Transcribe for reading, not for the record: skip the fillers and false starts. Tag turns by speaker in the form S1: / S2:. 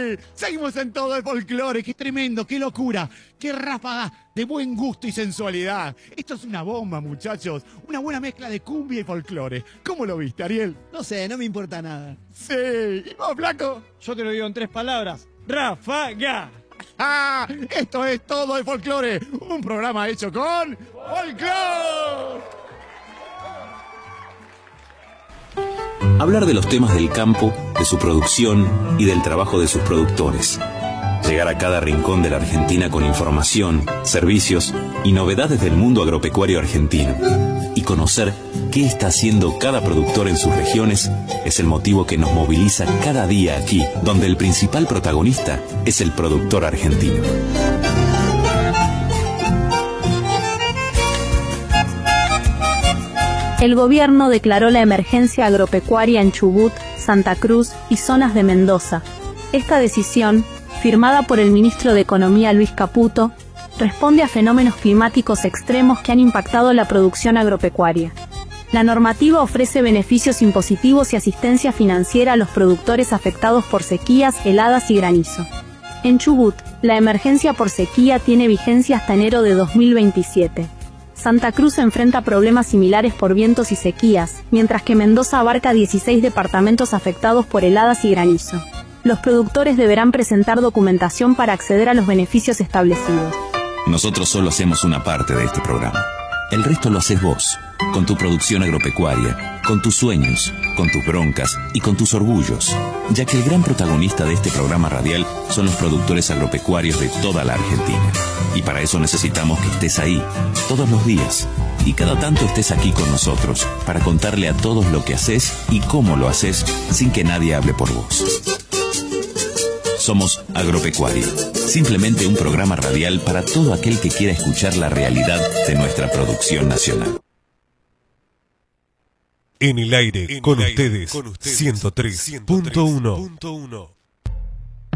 S1: tal? Seguimos en todo el folclore. ¡Qué tremendo! ¡Qué locura! ¡Qué ráfaga de buen gusto y sensualidad! Esto es una bomba, muchachos. Una buena mezcla de cumbia y folclore. ¿Cómo lo viste, Ariel?
S2: No sé, no me importa nada.
S1: Sí. ¿Y vos, Flaco?
S3: Yo te lo digo en 3 palabras. ¡Ráfaga!
S1: ¡Ah! Esto es todo el folclore. Un programa hecho con folclore.
S4: Hablar de los temas del campo, de su producción y del trabajo de sus productores. Llegar a cada rincón de la Argentina con información, servicios y novedades del mundo agropecuario argentino. Y conocer qué está haciendo cada productor en sus regiones es el motivo que nos moviliza cada día aquí, donde el principal protagonista es el productor argentino.
S5: El gobierno declaró la emergencia agropecuaria en Chubut, Santa Cruz y zonas de Mendoza. Esta decisión, firmada por el ministro de Economía Luis Caputo, responde a fenómenos climáticos extremos que han impactado la producción agropecuaria. La normativa ofrece beneficios impositivos y asistencia financiera a los productores afectados por sequías, heladas y granizo. En Chubut, la emergencia por sequía tiene vigencia hasta enero de 2027. Santa Cruz enfrenta problemas similares por vientos y sequías, mientras que Mendoza abarca 16 departamentos afectados por heladas y granizo. Los productores deberán presentar documentación para acceder a los beneficios establecidos.
S4: Nosotros solo hacemos una parte de este programa. El resto lo haces vos, con tu producción agropecuaria, con tus sueños, con tus broncas y con tus orgullos, ya que el gran protagonista de este programa radial son los productores agropecuarios de toda la Argentina. Y para eso necesitamos que estés ahí, todos los días, y cada tanto estés aquí con nosotros, para contarle a todos lo que haces y cómo lo haces, sin que nadie hable por vos. Somos Agropecuario, simplemente un programa radial para todo aquel que quiera escuchar la realidad de nuestra producción nacional.
S6: En el aire, con ustedes, 103.1.